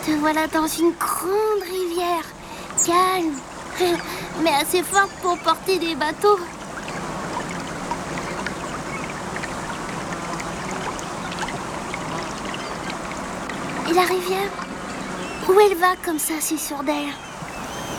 Te voilà dans une grande rivière, calme, mais assez forte pour porter des bateaux. Et la rivière, où elle va comme ça, si sûre d'elle?